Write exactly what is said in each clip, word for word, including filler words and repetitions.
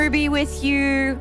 Ruby with you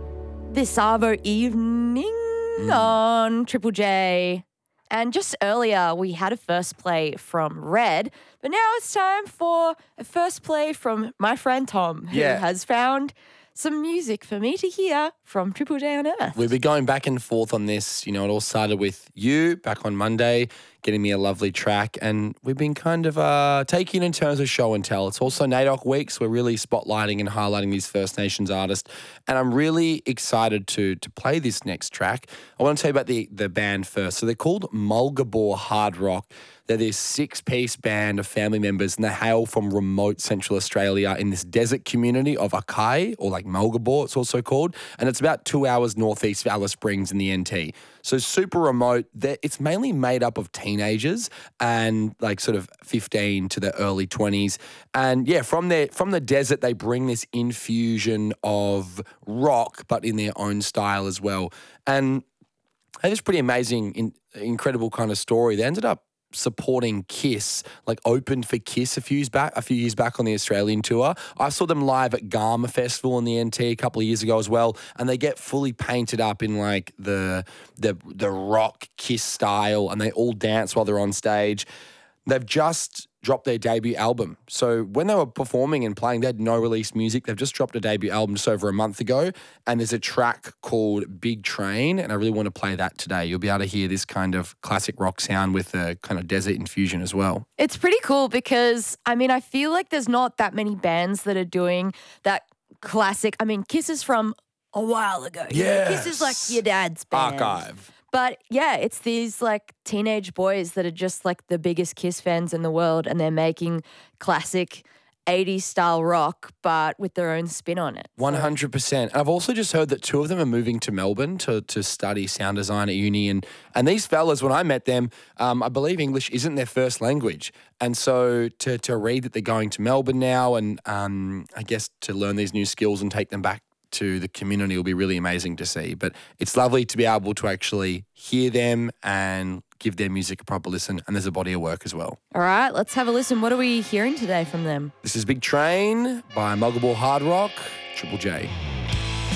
this Arvo evening mm. on Triple J. And just earlier, we had a first play from Red, but now it's time for a first play from my friend Tom, who Yeah. has found some music for me to hear from Triple J Unearthed. We've been going back and forth on this. You know, it all started with you back on Monday, getting me a lovely track, and we've been kind of uh, taking in terms of show and tell. It's also NAIDOC week, so we're really spotlighting and highlighting these First Nations artists, and I'm really excited to to play this next track. I want to tell you about the, the band first. So they're called Mulgabor Hard Rock. They're this six-piece band of family members, and they hail from remote Central Australia in this desert community of Akai, or like Mulgabor, it's also called, and it's about two hours northeast of Alice Springs in the N T. So super remote. They're, it's mainly made up of teenagers and like sort of fifteen to the early twenties. And yeah, from their from the desert, they bring this infusion of rock, but in their own style as well. And it is pretty amazing, in, incredible kind of story. They ended up supporting Kiss, like opened for Kiss a few years back, a few years back on the Australian tour. I saw them live at Garma Festival in the N T a couple of years ago as well, and they get fully painted up in like the the the rock Kiss style, and they all dance while they're on stage. They've just dropped their debut album. So when they were performing and playing, they had no released music. They've just dropped a debut album just over a month ago, and there's a track called Big Train, and I really want to play that today. You'll be able to hear this kind of classic rock sound with a kind of desert infusion as well. It's pretty cool because, I mean, I feel like there's not that many bands that are doing that classic. I mean, Kiss is from a while ago. You know, Yes. Kiss is like your dad's band. Archive. But yeah, it's these like teenage boys that are just like the biggest Kiss fans in the world, and they're making classic eighties style rock, but with their own spin on it. one hundred percent. And I've also just heard that two of them are moving to Melbourne to to study sound design at uni. And and these fellas, when I met them, um, I believe English isn't their first language. And so to to read that they're going to Melbourne now, and um, I guess to learn these new skills and take them back to the community will be really amazing to see. But it's lovely to be able to actually hear them and give their music a proper listen. And there's a body of work as well. All right, let's have a listen. What are we hearing today from them? This is Big Train by Mulgabor Hard Rock, Triple J.